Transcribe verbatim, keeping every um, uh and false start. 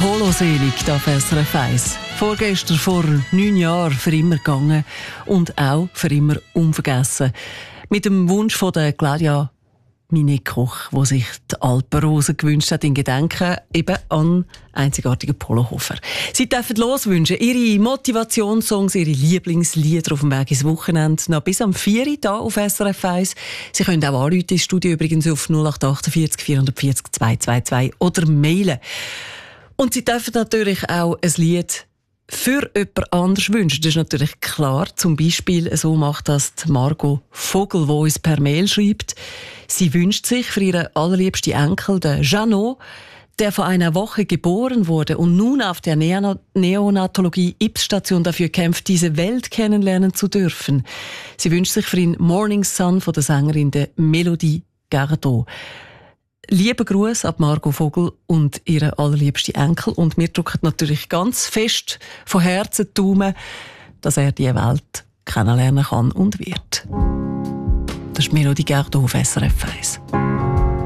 Polo-selig auf S R F eins. Vorgestern vor neun Jahren für immer gegangen und auch für immer unvergessen. Mit dem Wunsch von der Claudia Minetkoch, die sich die Alpenrose gewünscht hat, in Gedenken eben an einzigartigen Polohofer. Sie dürfen loswünschen, ihre Motivationssongs, ihre Lieblingslieder auf dem Weg ins Wochenende, noch bis am vier Uhr hier auf S R F eins. Sie können auch anrufen ins Studio, übrigens auf null acht achtundvierzig vierhundertvierzig zweihundertzweiundzwanzig oder mailen. Und Sie dürfen natürlich auch ein Lied für jemand anders wünschen. Das ist natürlich klar. Zum Beispiel, so macht das die Margot Vogel, die uns per Mail schreibt. Sie wünscht sich für ihren allerliebsten Enkel, den Jeannot, der vor einer Woche geboren wurde und nun auf der Neonatologie-Yps-Station dafür kämpft, diese Welt kennenlernen zu dürfen. Sie wünscht sich für ihn Morning Sun von der Sängerin der Melodie Gardot. Lieber Gruß ab Margot Vogel und ihren allerliebsten Enkel. Und wir drücken natürlich ganz fest von Herzen die Daumen, dass er die Welt kennenlernen kann und wird. Das ist Melodie Gardot auf S R F eins.